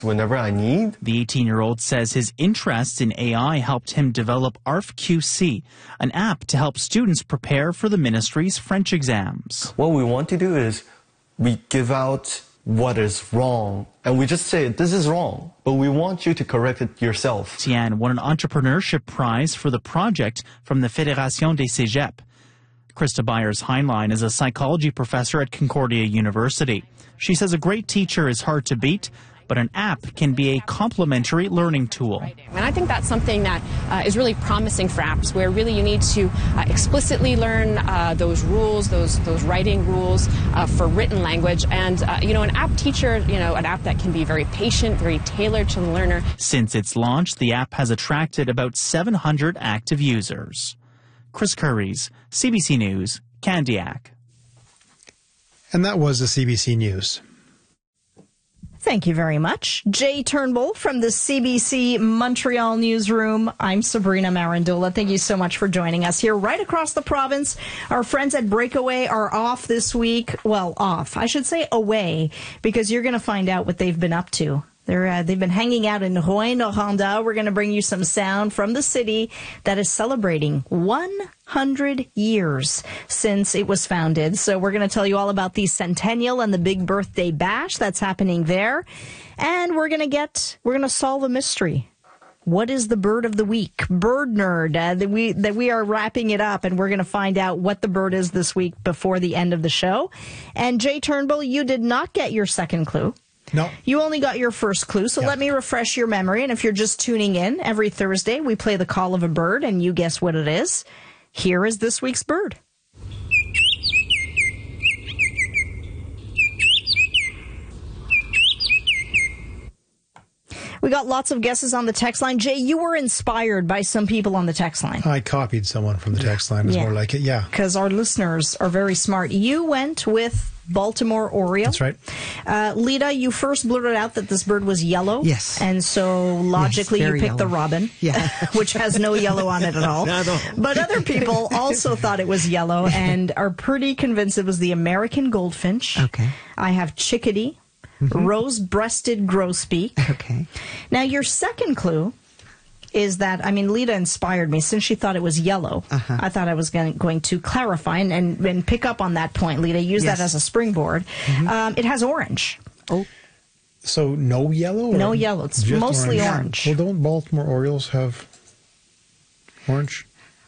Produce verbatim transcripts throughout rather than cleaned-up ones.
whenever I need. The eighteen-year-old says his interest in A I helped him develop A R F Q C, an app to help students prepare for the ministry's French exams. What we want to do is we give out what is wrong, and we just say, this is wrong, but we want you to correct it yourself. Tian won an entrepreneurship prize for the project from the Fédération des Cégeps. Krista Byers-Heinlein is a psychology professor at Concordia University. She says a great teacher is hard to beat, but an app can be a complementary learning tool. And I think that's something that uh, is really promising for apps, where really you need to uh, explicitly learn uh, those rules, those those writing rules uh, for written language. And, uh, you know, an app teacher, you know, an app that can be very patient, very tailored to the learner. Since its launch, the app has attracted about seven hundred active users. Chris Curries, C B C News, Candiac. And that was the C B C News. Thank you very much. Jay Turnbull from the C B C Montreal newsroom. I'm Sabrina Marandola. Thank you so much for joining us here right across the province. Our friends at Breakaway are off this week. Well, off. I should say away, because you're going to find out what they've been up to. They're, uh, they've been hanging out in Rouyn-Noranda. We're going to bring you some sound from the city that is celebrating one hundred years since it was founded. So we're going to tell you all about the centennial and the big birthday bash that's happening there. And we're going to get, we're going to solve a mystery. What is the bird of the week? Bird Nerd. Uh, that we that we are wrapping it up, and we're going to find out what the bird is this week before the end of the show. And Jay Turnbull, you did not get your second clue. No. You only got your first clue, so yeah. let me refresh your memory. And if you're just tuning in, every Thursday we play the call of a bird, and you guess what it is. Here is this week's bird. We got lots of guesses on the text line. Jay, you were inspired by some people on the text line. I copied someone from the text line. It's yeah. more like it, yeah. Because our listeners are very smart. You went with Baltimore Oriole. That's right. Uh, Lita, you first blurted out that this bird was yellow. Yes. And so logically yes, you picked yellow. the robin, yeah. which has no yellow on it at all. Not at all. But other people also thought it was yellow and are pretty convinced it was the American goldfinch. Okay. I have chickadee. Mm-hmm. Rose-breasted grosbeak. Okay. Now, your second clue is that, I mean, Lita inspired me since she thought it was yellow. Uh-huh. I thought I was going, going to clarify and, and, and pick up on that point, Lita. Use yes. that as a springboard. Mm-hmm. Um, it has orange. Oh. So no yellow? Or no yellow. It's mostly orange. orange. Well, don't Baltimore Orioles have orange?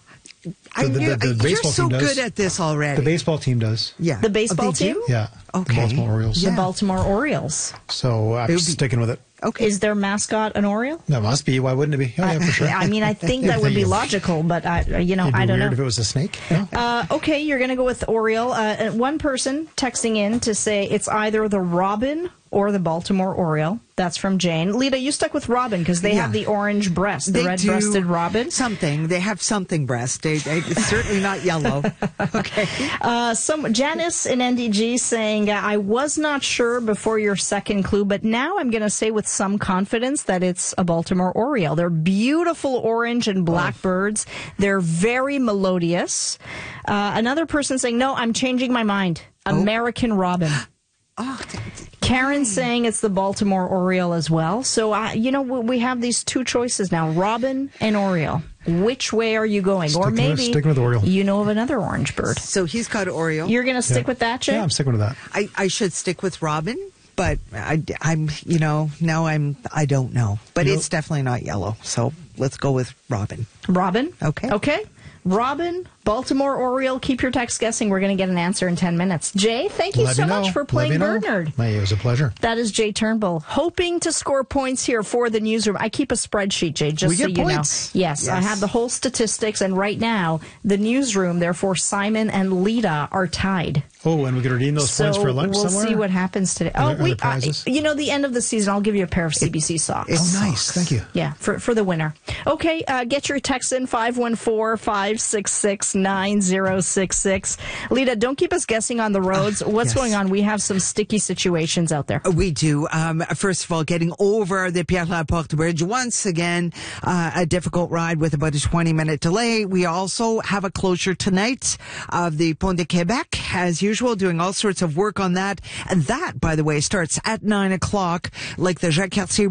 I the, knew, the, the, the you're so does. good at this already. The baseball team does. Yeah. The baseball oh, team? do? Yeah. Okay. The Baltimore Orioles. The yeah. Baltimore Orioles. So I'm be, sticking with it. Okay. Is their mascot an Oriole? That must be. Why wouldn't it be? Oh, yeah, for sure. I mean, I think that would be logical, but I, you know, It'd be I don't weird know. if it was a snake. No? Uh, okay, you're going to go with Oriole. Uh, one person texting in to say it's either the robin or the Baltimore Oriole. That's from Jane. Lita, you stuck with robin because they yeah. have the orange breast, the they red-breasted robin. Something. They have something breast. They, they, it's certainly not yellow. Okay. Uh, some Janice in N D G saying, uh, I was not sure before your second clue, but now I'm going to say with some confidence that it's a Baltimore Oriole. They're beautiful orange and black oh. birds. They're very melodious. Uh, another person saying, no, I'm changing my mind. Oh. American robin. Oh, Karen saying it's the Baltimore Oriole as well. So, uh, you know, we have these two choices now, robin and Oriole. Which way are you going? Stick or maybe with, stick with Oriole. You know of another orange bird. So he's got Oriole. You're going to stick yeah. with that, Jay? Yeah, I'm sticking with that. I, I should stick with robin, but I, I'm, you know, now I'm, I don't know. But you it's know, definitely not yellow. So let's go with robin. Robin? Okay. Okay. Robin, Baltimore Oriole, keep your text guessing. We're going to get an answer in ten minutes. Jay, thank you Let so me much know. for playing Bird Nerd. Hey, it was a pleasure. That is Jay Turnbull, hoping to score points here for the newsroom. I keep a spreadsheet, Jay, just we so get you points. know. Yes, yes, I have the whole statistics, and right now, the newsroom, therefore Simon and Lita are tied. Oh, and we could redeem those so points for lunch we'll somewhere? see what happens today. Are oh, there, are we, there prizes? uh, you know, the end of the season, I'll give you a pair of C B C socks. Oh, nice. Thank you. Yeah, for for the winner. Okay, uh, get your text in five one four, five six six, nine zero six six. Lita, don't keep us guessing on the roads. Uh, What's yes. going on? We have some sticky situations out there. We do. Um, first of all, getting over the Pierre-Laporte Bridge. Once again, uh, a difficult ride with about a twenty-minute delay. We also have a closure tonight of the Pont de Québec, as usual, doing all sorts of work on that. And that, by the way, starts at nine o'clock, like the Jacques Cartier